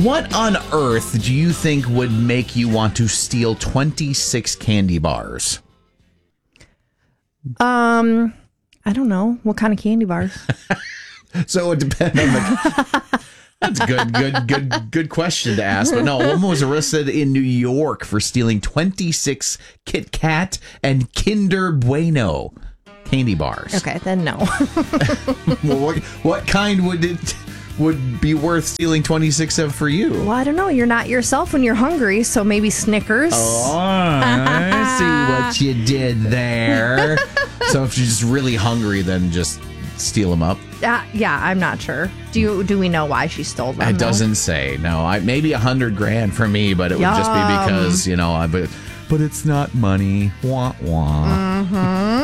What on earth do you think would make you want to steal 26 candy bars? I don't know. What kind of candy bars? So it depends on the... That's a good question to ask. But no, a woman was arrested in New York for stealing 26 Kit Kat and Kinder Bueno candy bars. Okay, then no. Well, what kind would be worth stealing 26 of for you? Well, I don't know. You're not yourself when you're hungry, so maybe Snickers. Oh, I see what you did there. So if you're just really hungry, then just steal them up. Yeah, I'm not sure. Do we know why she stole them? It doesn't say. No, maybe $100,000 for me, but it would just be because, but it's not money. Wah wah.